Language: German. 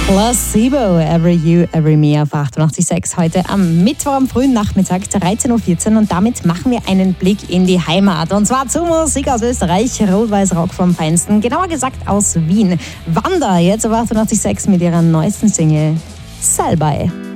Placebo, Every You, Every Me auf 88.6 heute am Mittwoch am frühen Nachmittag, 13.14 Uhr und damit machen wir einen Blick in die Heimat und zwar zur Musik aus Österreich, Rot-Weiß Rock vom Feinsten, genauer gesagt aus Wien. Wanda, jetzt auf 88.6 mit ihrer neuesten Single, Salbei.